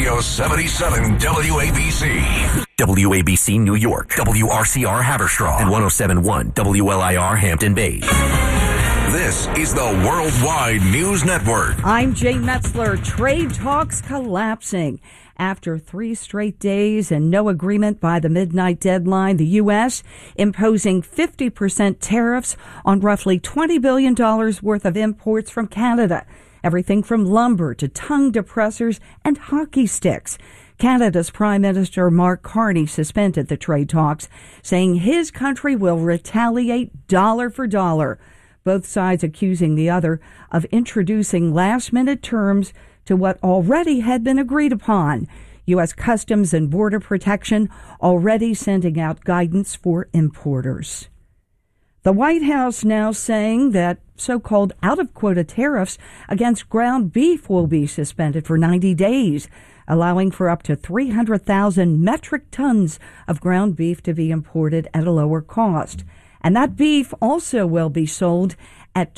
Radio 77 WABC. WABC New York, WRCR Haverstraw, and 107.1 WLIR Hampton Bays. This is the Worldwide News Network. I'm Jay Metzler. Trade talks collapsing. After 3 straight days and no agreement by the midnight deadline, the U.S. imposing 50% tariffs on roughly $20 billion worth of imports from Canada. Everything from lumber to tongue depressors and hockey sticks. Canada's Prime Minister Mark Carney suspended the trade talks, saying his country will retaliate dollar for dollar. Both sides accusing the other of introducing last-minute terms to what already had been agreed upon. U.S. Customs and Border Protection already sending out guidance for importers. The White House now saying that so-called out-of-quota tariffs against ground beef will be suspended for 90 days, allowing for up to 300,000 metric tons of ground beef to be imported at a lower cost. And that beef also will be sold at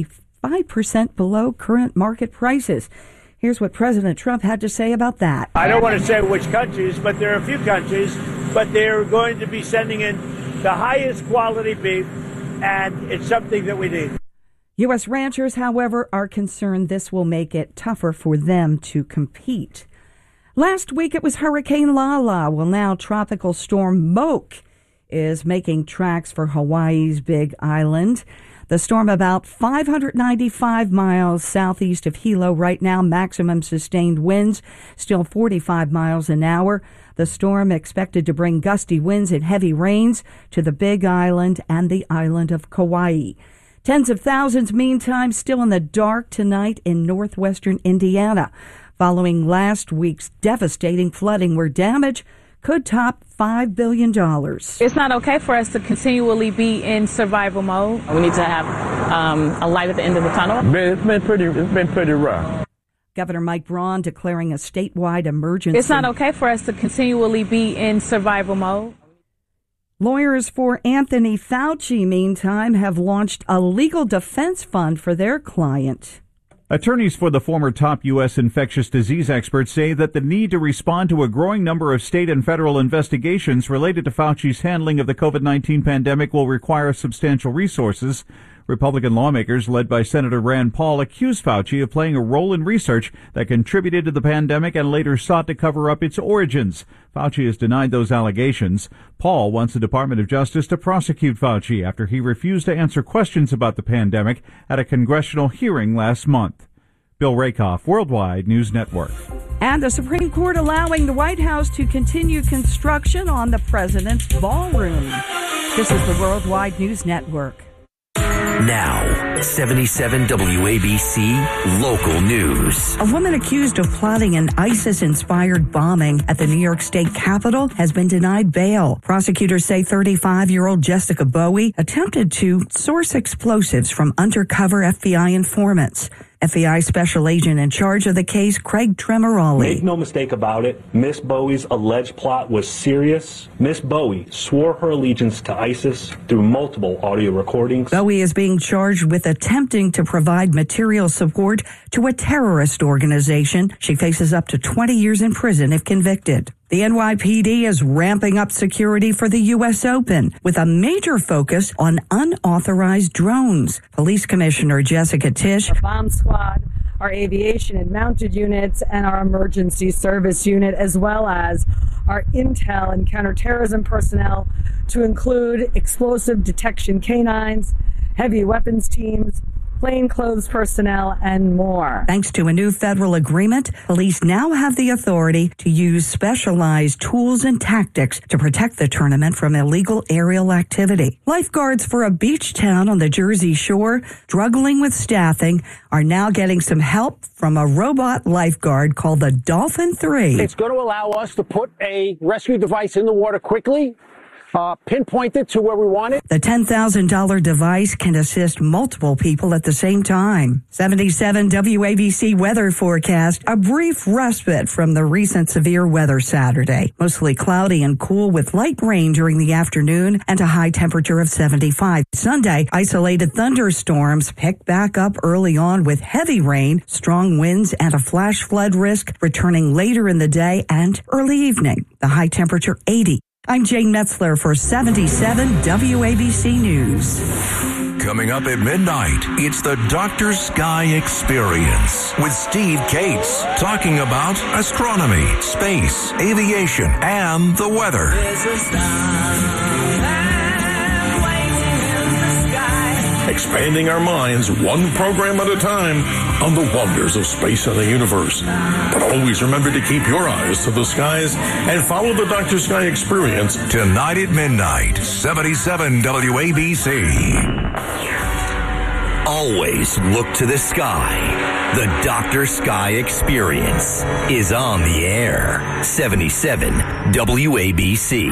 25% below current market prices. Here's what President Trump had to say about that. I don't want to say which countries, but there are a few countries, but they're going to be sending in the highest quality beef, and it's something that we need. U.S. ranchers, however, are concerned this will make it tougher for them to compete. Last week it was Hurricane Lala. Well, now Tropical Storm Moke is making tracks for Hawaii's Big Island. The storm about 595 miles southeast of Hilo right now. Maximum sustained winds still 45 miles an hour. The storm expected to bring gusty winds and heavy rains to the Big Island and the island of Kauai. Tens of thousands, meantime, still in the dark tonight in northwestern Indiana, following last week's devastating flooding where damage could top $5 billion. It's not okay for us to continually be in survival mode. We need to have a light at the end of the tunnel. It's been pretty rough. Governor Mike Braun declaring a statewide emergency. It's not okay for us to continually be in survival mode. Lawyers for Anthony Fauci, meantime, have launched a legal defense fund for their client. Attorneys for the former top U.S. infectious disease expert say that the need to respond to a growing number of state and federal investigations related to Fauci's handling of the COVID-19 pandemic will require substantial resources. Republican lawmakers, led by Senator Rand Paul, accused Fauci of playing a role in research that contributed to the pandemic and later sought to cover up its origins. Fauci has denied those allegations. Paul wants the Department of Justice to prosecute Fauci after he refused to answer questions about the pandemic at a congressional hearing last month. Bill Rakoff, Worldwide News Network. And the Supreme Court allowing the White House to continue construction on the president's ballroom. This is the Worldwide News Network. Now, 77 WABC Local News. A woman accused of plotting an ISIS-inspired bombing at the New York State Capitol has been denied bail. Prosecutors say 35-year-old Jessica Bowie attempted to source explosives from undercover FBI informants. FBI special agent in charge of the case, Craig Tremorelli. Make no mistake about it, Miss Bowie's alleged plot was serious. Miss Bowie swore her allegiance to ISIS through multiple audio recordings. Bowie is being charged with attempting to provide material support to a terrorist organization. She faces up to 20 years in prison if convicted. The NYPD is ramping up security for the U.S. Open with a major focus on unauthorized drones. Police Commissioner Jessica Tisch. Our bomb squad, our aviation and mounted units, and our emergency service unit, as well as our intel and counterterrorism personnel, to include explosive detection canines, heavy weapons teams, plainclothes personnel, and more. Thanks to a new federal agreement, police now have the authority to use specialized tools and tactics to protect the tournament from illegal aerial activity. Lifeguards for a beach town on the Jersey Shore, struggling with staffing, are now getting some help from a robot lifeguard called the Dolphin 3. It's going to allow us to put a rescue device in the water quickly, pinpoint it to where we want it. The $10,000 device can assist multiple people at the same time. 77 WABC weather forecast, a brief respite from the recent severe weather Saturday. Mostly cloudy and cool with light rain during the afternoon and a high temperature of 75. Sunday, isolated thunderstorms pick back up early on with heavy rain, strong winds, and a flash flood risk returning later in the day and early evening. The high temperature 80. I'm Jane Metzler for 77 WABC News. Coming up at midnight, it's the Dr. Sky Experience with Steve Cates, talking about astronomy, space, aviation, and the weather. Expanding our minds one program at a time on the wonders of space and the universe. But always remember to keep your eyes to the skies and follow the Dr. Sky Experience. Tonight at midnight, 77 WABC. Always look to the sky. The Dr. Sky Experience is on the air. 77 WABC.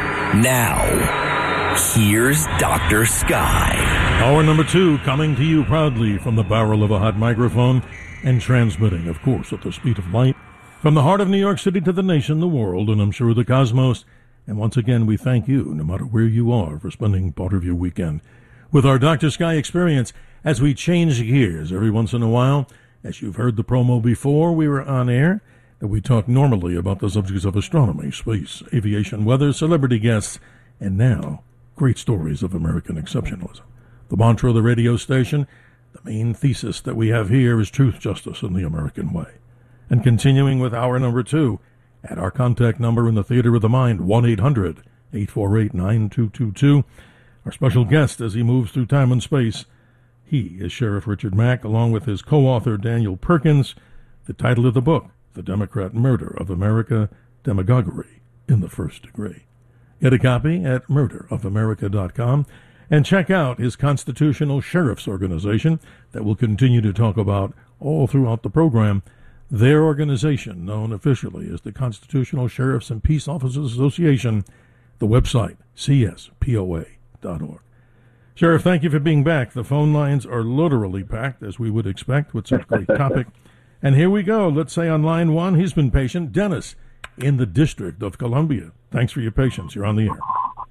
Now, here's Dr. Sky. Hour number 2 coming to you proudly from the barrel of a hot microphone and transmitting, of course, at the speed of light from the heart of New York City to the nation, the world, and I'm sure the cosmos. And once again, we thank you, no matter where you are, for spending part of your weekend with our Dr. Sky Experience as we change gears every once in a while. As you've heard the promo before, we were on air, and we talk normally about the subjects of astronomy, space, aviation, weather, celebrity guests, and now, great stories of American exceptionalism. The mantra of the radio station, the main thesis that we have here is truth, justice, and the American way. And continuing with hour number 2, at our contact number in the Theater of the Mind, 1-800-848-9222. Our special guest as he moves through time and space, he is Sheriff Richard Mack, along with his co-author Daniel Perkins. The title of the book, The Democrat Murder of America, Demagoguery in the First Degree. Get a copy at murderofamerica.com. And check out his Constitutional Sheriff's Organization that we'll continue to talk about all throughout the program. Their organization, known officially as the Constitutional Sheriffs and Peace Officers Association, the website, cspoa.org. Sheriff, thank you for being back. The phone lines are literally packed, as we would expect, with such a great topic. And here we go. Let's say on line 1, he's been patient. Dennis, in the District of Columbia. Thanks for your patience. You're on the air.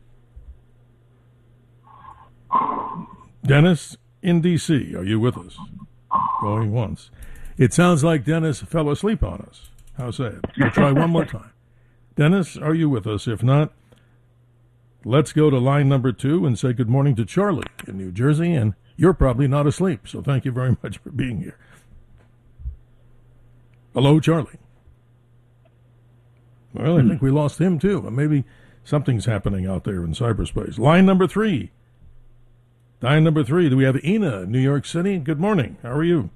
Dennis in D.C., are you with us? Going once. It sounds like Dennis fell asleep on us. How sad. We'll try one more time. Dennis, are you with us? If not, let's go to line number 2 and say good morning to Charlie in New Jersey. And you're probably not asleep, so thank you very much for being here. Hello, Charlie. Well, I think we lost him, too. Maybe something's happening out there in cyberspace. Line number 3. Do we have Ina, New York City? Good morning. How are you?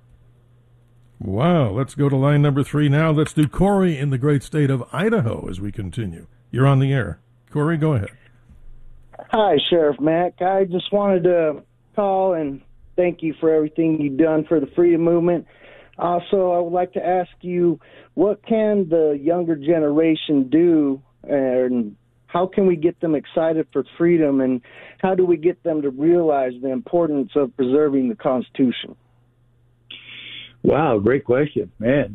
Wow, let's go to line number 3 now. Let's do Corey in the great state of Idaho as we continue. You're on the air. Corey, go ahead. Hi, Sheriff Mack. I just wanted to call and thank you for everything you've done for the freedom movement. Also, I would like to ask you, what can the younger generation do, and how can we get them excited for freedom, and how do we get them to realize the importance of preserving the Constitution? Wow, great question, man.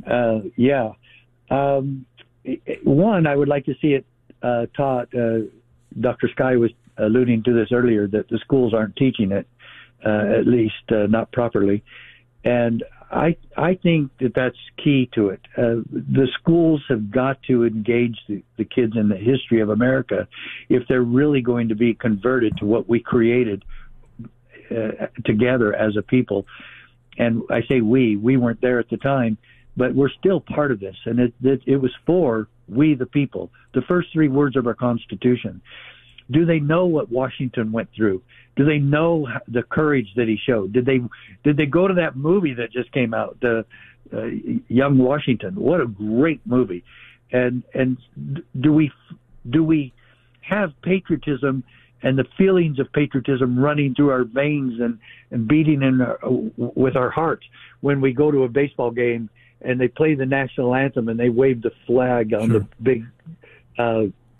One, I would like to see it taught. Dr. Sky was alluding to this earlier, that the schools aren't teaching it, at least not properly. And I think that that's key to it. The schools have got to engage the kids in the history of America if they're really going to be converted to what we created together as a people. And I say we weren't there at the time, but we're still part of this. And it was for we the people, the first 3 words of our Constitution. Do they know what Washington went through? Do they know the courage that he showed? Did they go to that movie that just came out, the Young Washington? What a great movie! And do we have patriotism and the feelings of patriotism running through our veins and beating with our hearts when we go to a baseball game and they play the national anthem and they wave the flag on the big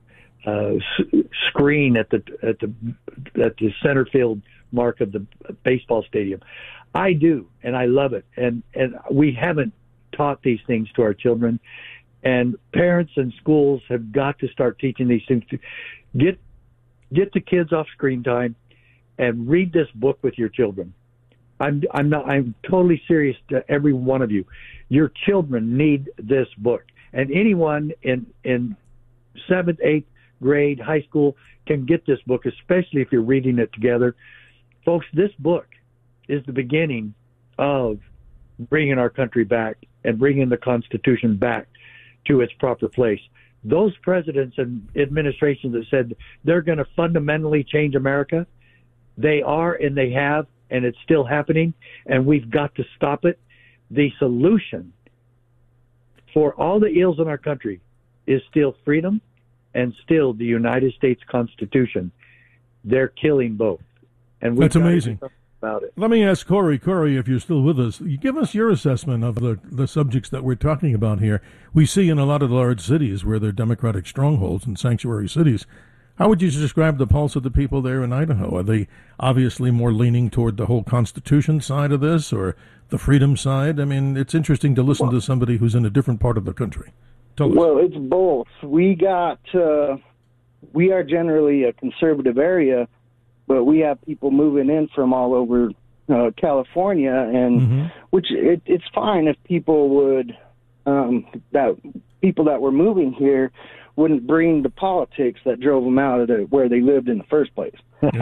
screen at the center field mark of the baseball stadium. I do, and I love it. And we haven't taught these things to our children, and parents and schools have got to start teaching these things. Get the kids off screen time and read this book with your children. I'm totally serious to every one of you. Your children need this book, and anyone in 7th, 8th grade, high school can get this book, especially if you're reading it together. Folks, this book is the beginning of bringing our country back and bringing the Constitution back to its proper place. Those presidents and administrations that said they're going to fundamentally change America, they are, and they have, and it's still happening, and we've got to stop it. The solution for all the ills in our country is still freedom and still the United States Constitution. They're killing both. And that's amazing. About it. Let me ask Corey. Corey, if you're still with us, you give us your assessment of the subjects that we're talking about here. We see in a lot of large cities where they're Democratic strongholds and sanctuary cities. How would you describe the pulse of the people there in Idaho? Are they obviously more leaning toward the whole Constitution side of this or the freedom side? I mean, it's interesting to listen to somebody who's in a different part of the country. Tell us. Well, it's both. We are generally a conservative area, but we have people moving in from all over California, and which it's fine if people would people that were moving here wouldn't bring the politics that drove them out of where they lived in the first place.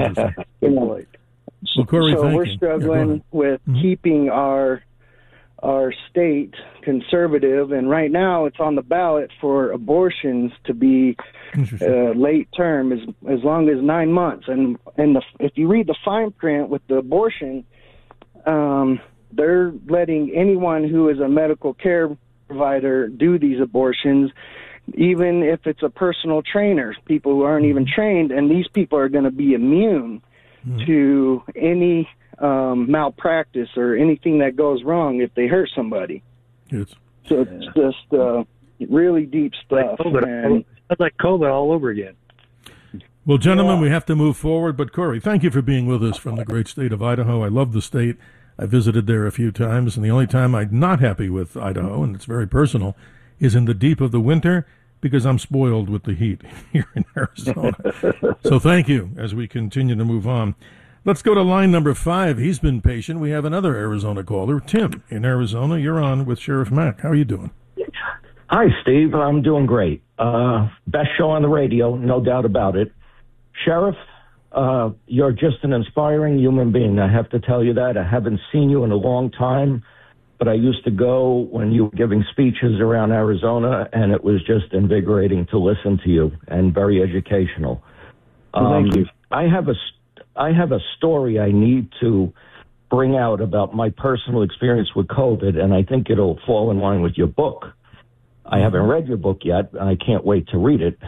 Well, Corey, so we're struggling with keeping our state conservative, and right now it's on the ballot for abortions to be late term, as long as 9 months. And if you read the fine print with the abortion, they're letting anyone who is a medical care provider do these abortions, even if it's a personal trainer, people who aren't even trained, and these people are going to be immune to any malpractice or anything that goes wrong if they hurt somebody. So it's just really deep stuff. It's like COVID all over again. Well, gentlemen, we have to move forward. But, Corey, thank you for being with us from the great state of Idaho. I love the state. I visited there a few times, and the only time I'm not happy with Idaho, and it's very personal, is in the deep of the winter because I'm spoiled with the heat here in Arizona. So thank you as we continue to move on. Let's go to line number 5. He's been patient. We have another Arizona caller, Tim in Arizona. You're on with Sheriff Mack. How are you doing? Hi, Steve. I'm doing great. Best show on the radio, no doubt about it. Sheriff, you're just an inspiring human being. I have to tell you that. I haven't seen you in a long time, but I used to go when you were giving speeches around Arizona, and it was just invigorating to listen to you and very educational. Thank you. I have a story I need to bring out about my personal experience with COVID, and I think it'll fall in line with your book. I haven't read your book yet, and I can't wait to read it.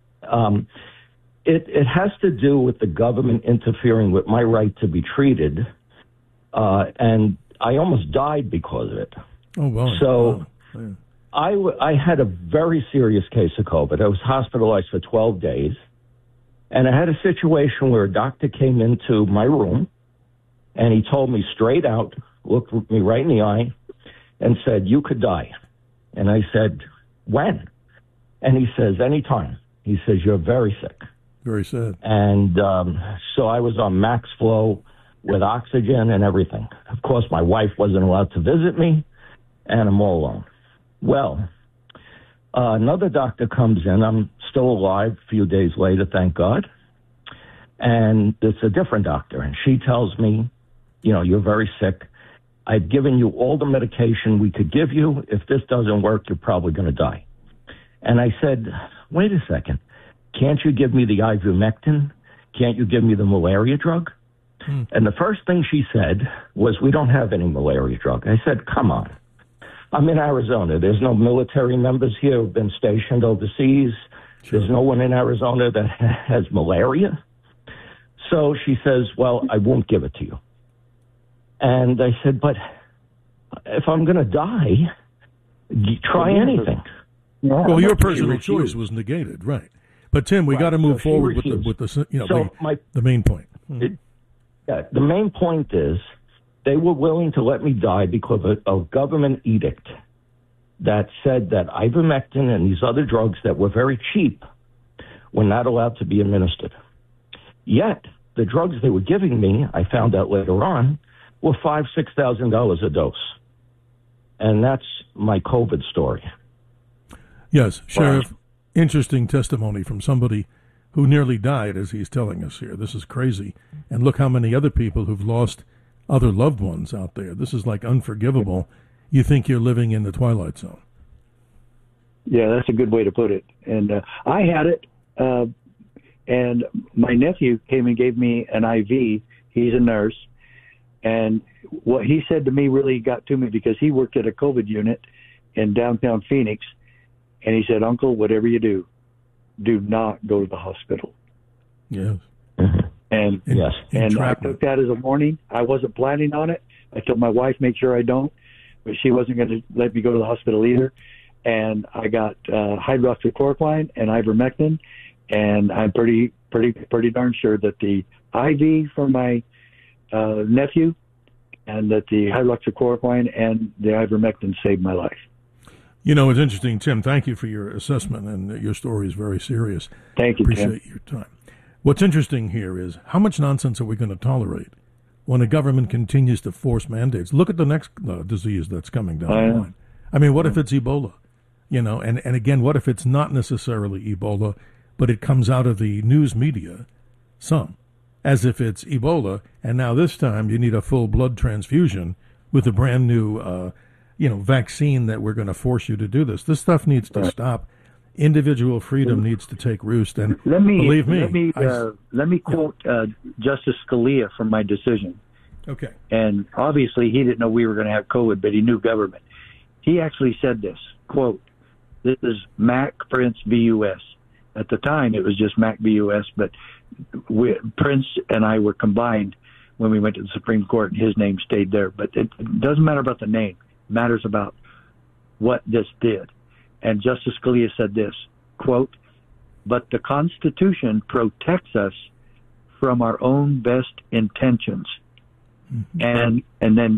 It has to do with the government interfering with my right to be treated, and I almost died because of it. Oh, wow. So wow. I had a very serious case of COVID. I was hospitalized for 12 days, and I had a situation where a doctor came into my room, and he told me straight out, looked me right in the eye, and said, "You could die." And I said, "When?" And he says, "Anytime." He says, "You're very sick." Very sad. And so I was on max flow with oxygen and everything. Of course, my wife wasn't allowed to visit me, and I'm all alone. Well, another doctor comes in. I'm still alive a few days later, thank God. And it's a different doctor, and she tells me, "You're very sick. I've given you all the medication we could give you. If this doesn't work, you're probably going to die." And I said, "Wait a second. Can't you give me the ivermectin? Can't you give me the malaria drug?" And the first thing she said was, "We don't have any malaria drug." I said, "Come on. I'm in Arizona. There's no military members here who've been stationed overseas. Sure. There's no one in Arizona that has malaria." So she says, "Well, I won't give it to you." And I said, "But if I'm going to die, try anything." Well, your personal choice was negated, right? But Tim, we got to move forward with the the main point. The main point is they were willing to let me die because of a government edict that said that ivermectin and these other drugs that were very cheap were not allowed to be administered. Yet the drugs they were giving me, I found out later on, were $5,000-$6,000 a dose, and that's my COVID story. Yes, Sheriff. Interesting testimony from somebody who nearly died, as he's telling us here. This is crazy. And look how many other people who've lost other loved ones out there. This is like unforgivable. You think you're living in the Twilight Zone. Yeah, that's a good way to put it. And I had it, and my nephew came and gave me an IV. He's a nurse. And what he said to me really got to me because he worked at a COVID unit in downtown Phoenix. And he said, Uncle, whatever you do not go to the hospital. Yes. And I took that as a warning. I wasn't planning on it. I told my wife, make sure I don't, but she wasn't going to let me go to the hospital either. And I got hydroxychloroquine and ivermectin, and I'm pretty darn sure that the IV for my nephew and that the hydroxychloroquine and the ivermectin saved my life. You know, it's interesting, Tim. Thank you for your assessment, and your story is very serious. Thank you, Appreciate Tim. your time. What's interesting here is how much nonsense are we going to tolerate when a government continues to force mandates? Look at the next disease that's coming down the line. I mean, what if it's Ebola? You know, and again, what if it's not necessarily Ebola, but it comes out of the news media, as if it's Ebola, and now this time you need a full blood transfusion with a brand new vaccine that we're going to force you to do this. This stuff needs to stop. Individual freedom needs to take roost. And believe me, let me quote Justice Scalia from my decision. Okay. And obviously he didn't know we were going to have COVID, but he knew government. He actually said this, quote, this is Mac Prince v.U.S. At the time, it was just Mac v.U.S., but Prince and I were combined when we went to the Supreme Court, and his name stayed there. But it doesn't matter about the name. It matters about what this did. And Justice Scalia said this, quote, but the Constitution protects us from our own best intentions. Mm-hmm. And then ...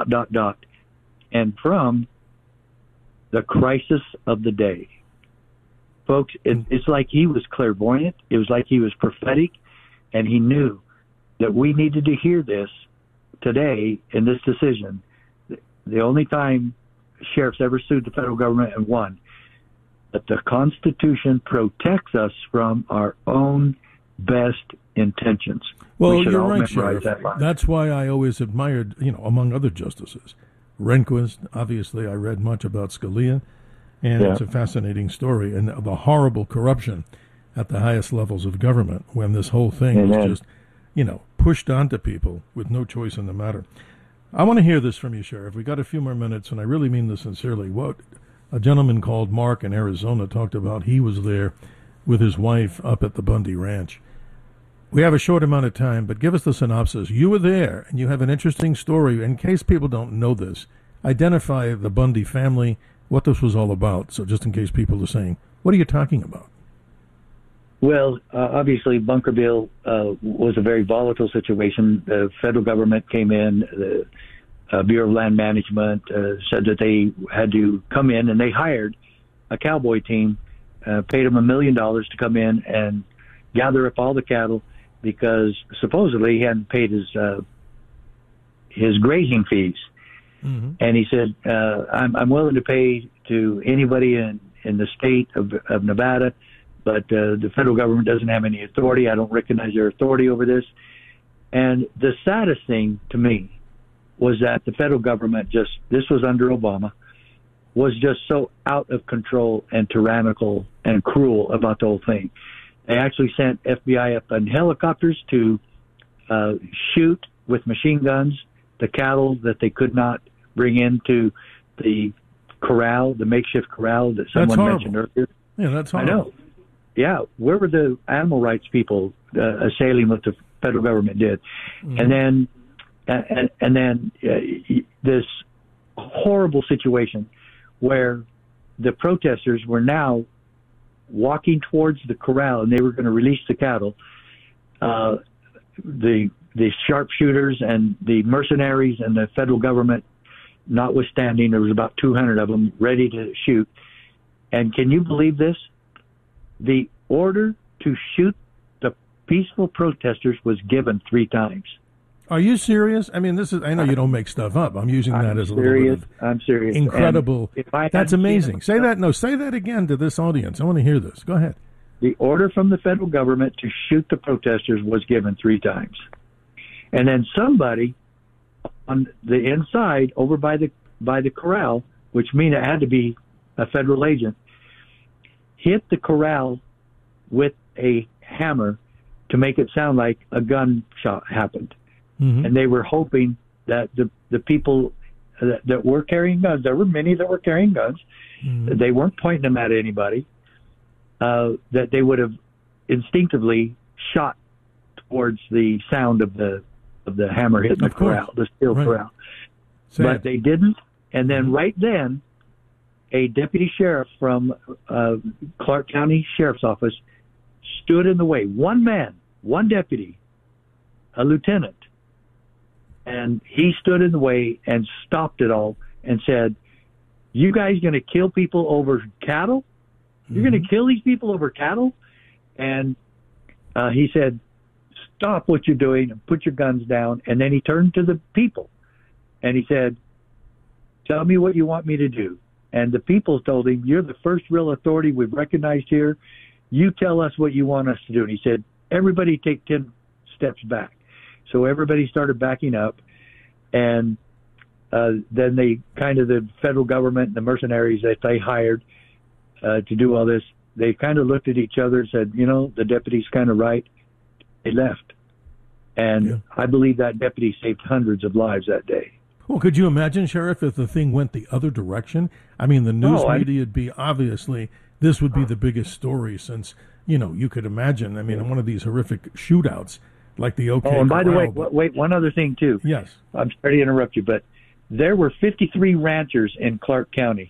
and from the crisis of the day. Folks, it's like he was clairvoyant. It was like he was prophetic, and he knew that we needed to hear this today in this decision. The only time sheriffs ever sued the federal government and won, that the Constitution protects us from our own best intentions. Well, you're right, Sheriff. That's why I always admired, among other justices, Rehnquist. Obviously, I read much about Scalia, and it's a fascinating story. And the horrible corruption at the highest levels of government when this whole thing was just, pushed onto people with no choice in the matter. I want to hear this from you, Sheriff. We got a few more minutes, and I really mean this sincerely. What a gentleman called Mark in Arizona talked about. He was there with his wife up at the Bundy Ranch. We have a short amount of time, but give us the synopsis. You were there, and you have an interesting story. In case people don't know this, identify the Bundy family, what this was all about. So just in case people are saying, what are you talking about? Well, obviously, Bunkerville was a very volatile situation. The federal government came in, the Bureau of Land Management said that they had to come in, and they hired a cowboy team, paid them $1 million to come in and gather up all the cattle because supposedly he hadn't paid his grazing fees. Mm-hmm. And he said, I'm willing to pay to anybody in the state of Nevada, but the federal government doesn't have any authority. I don't recognize their authority over this. And the saddest thing to me was that the federal government this was under Obama, was just so out of control and tyrannical and cruel about the whole thing. They actually sent FBI up in helicopters to shoot with machine guns the cattle that they could not bring into the corral, the makeshift corral that someone mentioned earlier. Yeah, that's horrible. I know. Yeah, where were the animal rights people assailing what the federal government did? Mm-hmm. And then this horrible situation where the protesters were now walking towards the corral, and they were going to release the cattle. The sharpshooters and the mercenaries and the federal government, notwithstanding, there was about 200 of them ready to shoot. And can you believe this? The order to shoot the peaceful protesters was given 3 times. Are you serious? I mean, I know you don't make stuff up. I'm using that as a little bit of I'm serious. Incredible. That's amazing. Say that again to this audience. I want to hear this. Go ahead. The order from the federal government to shoot the protesters was given 3 times. And then somebody on the inside over by the corral, which means it had to be a federal agent, hit the corral with a hammer to make it sound like a gunshot happened. Mm-hmm. And they were hoping that the people that were carrying guns, there were many that were carrying guns, mm-hmm. They weren't pointing them at anybody, that they would have instinctively shot towards the sound of the hammer hitting the corral, the steel corral. Sad. But they didn't. And then right then, a deputy sheriff from Clark County Sheriff's Office stood in the way. One man, one deputy, a lieutenant. And he stood in the way and stopped it all and said, "You guys going to kill people over cattle? You're going to kill these people over cattle?" And he said, "Stop what you're doing and put your guns down." And then he turned to the people and he said, "Tell me what you want me to do." And the people told him, "You're the first real authority we've recognized here. You tell us what you want us to do." And he said, "Everybody take 10 steps back." So everybody started backing up, and then the federal government and the mercenaries that they hired to do all this, they kind of looked at each other and said, the deputy's kind of right. They left. And I believe that deputy saved hundreds of lives that day. Well, could you imagine, Sheriff, if the thing went the other direction? I mean, the news media would be obviously, this would be the biggest story since, you could imagine, in one of these horrific shootouts, like the OK. Oh, and by the way, wait, one other thing, too. Yes. I'm sorry to interrupt you, but there were 53 ranchers in Clark County.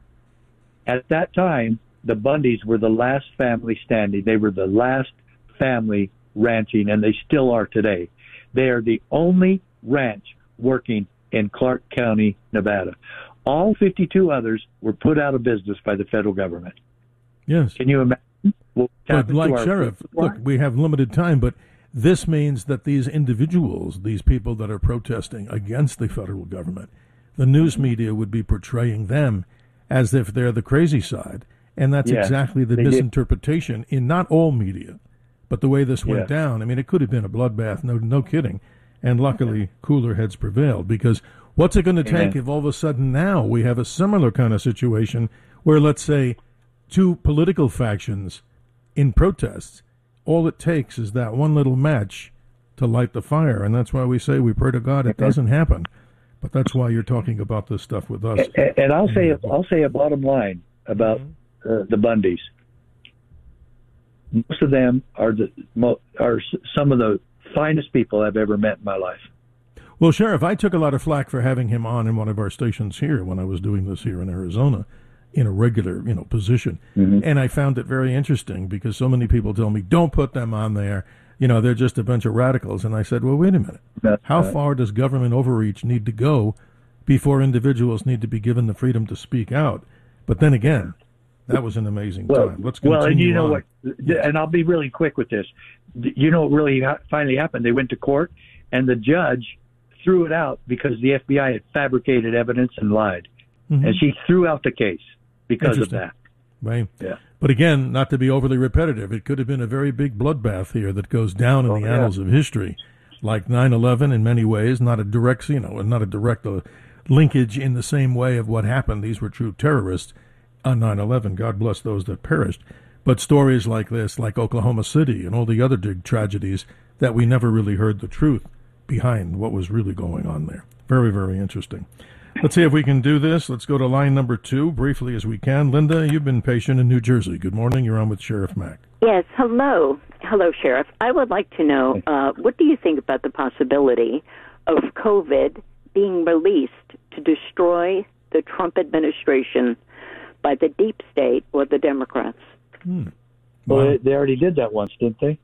At that time, the Bundys were the last family standing. They were the last family ranching, and they still are today. They are the only ranch working in Clark County, Nevada. All 52 others were put out of business by the federal government. Yes. Can you imagine? But like Sheriff, look, we have limited time, but this means that these individuals, these people that are protesting against the federal government, the news media would be portraying them as if they're the crazy side. And that's exactly the misinterpretation in not all media, but the way this went down. It could have been a bloodbath, no kidding. And luckily, cooler heads prevailed, because what's it going to take if all of a sudden now we have a similar kind of situation where, let's say, 2 political factions in protests, all it takes is that one little match to light the fire. And that's why we say we pray to God it doesn't happen. But that's why you're talking about this stuff with us. And I'll say a bottom line about the Bundys. Most of them are some of the finest people I've ever met in my life. Well, Sheriff, I took a lot of flack for having him on in one of our stations here when I was doing this here in Arizona in a regular, position. Mm-hmm. And I found it very interesting because so many people tell me, don't put them on there. They're just a bunch of radicals. And I said, well, wait a minute. How far does government overreach need to go before individuals need to be given the freedom to speak out? But then again, that was an amazing time. Let's continue and you know on. what? And I'll be really quick with this. You know what really finally happened? They went to court, and the judge threw it out because the FBI had fabricated evidence and lied. Mm-hmm. And she threw out the case because of that. Right. Yeah. But again, not to be overly repetitive, it could have been a very big bloodbath here that goes down in the annals of history, like 9/11 in many ways. Not a direct, not a direct linkage in the same way of what happened. These were true terrorists on 9/11. God bless those that perished. But stories like this, like Oklahoma City and all the other big tragedies, that we never really heard the truth behind what was really going on there. Very, very interesting. Let's see if we can do this. Let's go to line number 2 briefly as we can. Linda, you've been patient in New Jersey. Good morning. You're on with Sheriff Mack. Yes, hello. Hello, Sheriff. I would like to know, what do you think about the possibility of COVID being released to destroy the Trump administration by the deep state or the Democrats? Wow. Well, they already did that once, didn't they?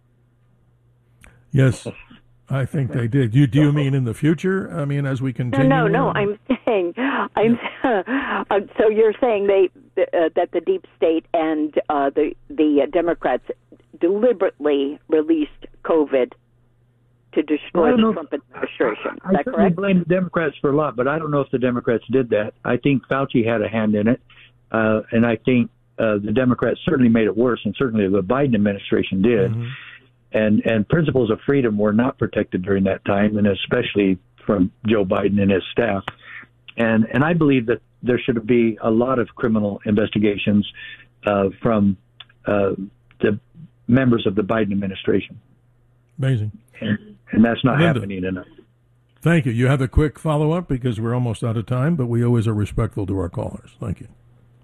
Yes, I think they did. Do you mean in the future? I mean, as we continue? No. I'm saying, so you're saying that the deep state and the Democrats deliberately released COVID to destroy the Trump administration. Is that correct? I blame the Democrats for a lot, but I don't know if the Democrats did that. I think Fauci had a hand in it, and I think the Democrats certainly made it worse, and certainly the Biden administration did. Mm-hmm. And principles of freedom were not protected during that time, and especially from Joe Biden and his staff. And I believe that there should be a lot of criminal investigations from the members of the Biden administration. Amazing. And that's not happening enough. Thank you. You have a quick follow-up because we're almost out of time, but we always are respectful to our callers. Thank you.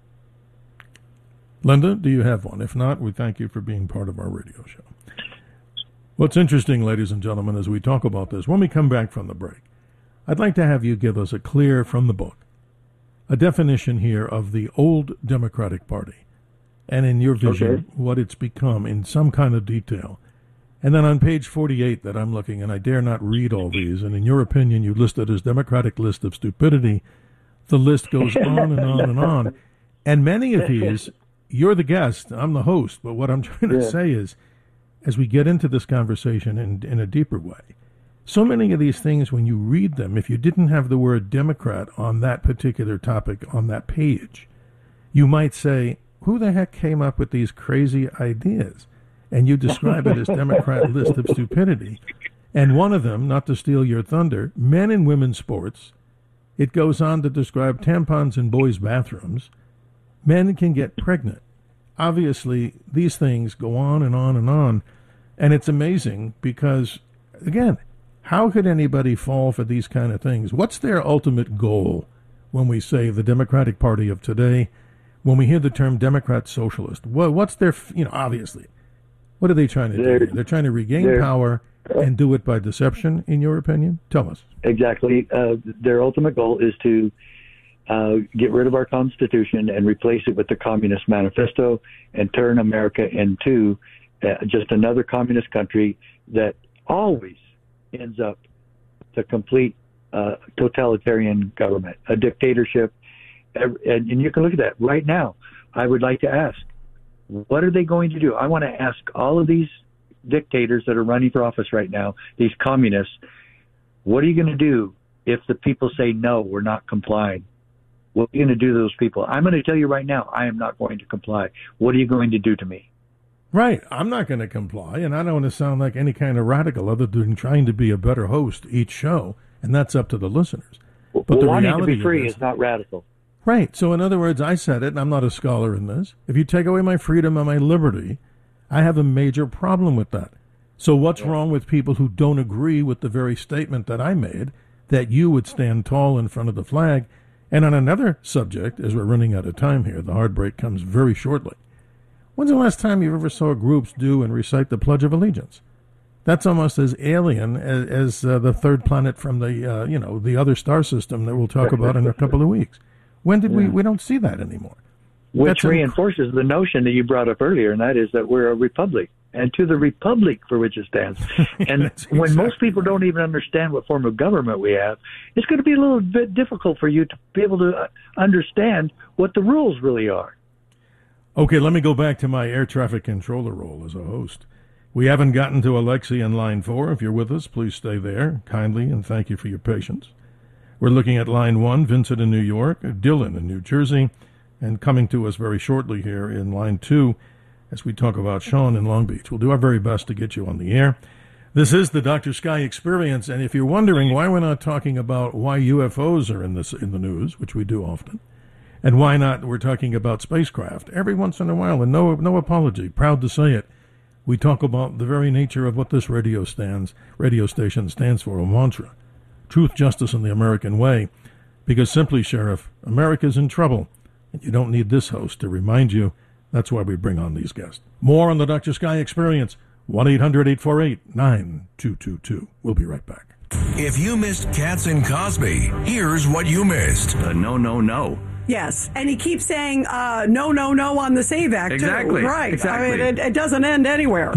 Linda, do you have one? If not, we thank you for being part of our radio show. What's interesting, ladies and gentlemen, as we talk about this, when we come back from the break, I'd like to have you give us a clear, from the book, a definition here of the old Democratic Party, and in your vision, what it's become in some kind of detail. And then on page 48 that I'm looking, and I dare not read all these, and in your opinion, you list it as Democratic list of stupidity. The list goes on and on and on. And many of these, you're the guest, I'm the host, but what I'm trying to say is, as we get into this conversation in a deeper way, so many of these things, when you read them, if you didn't have the word Democrat on that particular topic on that page, you might say, who the heck came up with these crazy ideas? And you describe it as Democrat list of stupidity. And one of them, not to steal your thunder, men and women's sports. It goes on to describe tampons in boys' bathrooms. Men can get pregnant. Obviously, these things go on and on and on. And it's amazing because, again, how could anybody fall for these kind of things? What's their ultimate goal when we say the Democratic Party of today, when we hear the term Democrat Socialist? What's their, obviously, what are they trying to do? They're trying to regain power and do it by deception, in your opinion? Tell us. Exactly. Their ultimate goal is to get rid of our Constitution and replace it with the Communist Manifesto and turn America into just another communist country that always ends up the complete totalitarian government, a dictatorship. And you can look at that right now. I would like to ask, what are they going to do? I want to ask all of these dictators that are running for office right now, these communists, what are you going to do if the people say, no, we're not complying? What are you going to do to those people? I'm going to tell you right now, I am not going to comply. What are you going to do to me? Right. I'm not going to comply, and I don't want to sound like any kind of radical other than trying to be a better host each show, and that's up to the listeners. But the wanting reality to be free is not radical. Right. So in other words, I said it, and I'm not a scholar in this. If you take away my freedom and my liberty, I have a major problem with that. So what's wrong with people who don't agree with the very statement that I made, that you would stand tall in front of the flag? And on another subject, as we're running out of time here, the hard break comes very shortly. When's the last time you ever saw groups do and recite the Pledge of Allegiance? That's almost as alien as the third planet from the the other star system that we'll talk about in a couple of weeks. When did we don't see that anymore? Which reinforces the notion that you brought up earlier, and that is that we're a republic, and to the republic for which it stands. And when most people don't even understand what form of government we have, it's going to be a little bit difficult for you to be able to understand what the rules really are. Okay, let me go back to my air traffic controller role as a host. We haven't gotten to Alexi in line 4. If you're with us, please stay there kindly, and thank you for your patience. We're looking at line 1, Vincent in New York, Dylan in New Jersey, and coming to us very shortly here in line 2 as we talk about Sean in Long Beach. We'll do our very best to get you on the air. This is the Dr. Sky Experience, and if you're wondering why we're not talking about why UFOs are in the news, which we do often, and why not we're talking about spacecraft every once in a while, and no apology, proud to say it, we talk about the very nature of what this radio station stands for, a mantra. Truth, justice, and the American way. Because simply, Sheriff, America's in trouble, and you don't need this host to remind you. That's why we bring on these guests. More on the Dr. Sky Experience, 1-800-848-9222. We'll be right back. If you missed Katz and Cosby, here's what you missed. No. Yes, and he keeps saying no on the SAVE Act, too. Exactly. Right. Exactly. I mean, it doesn't end anywhere.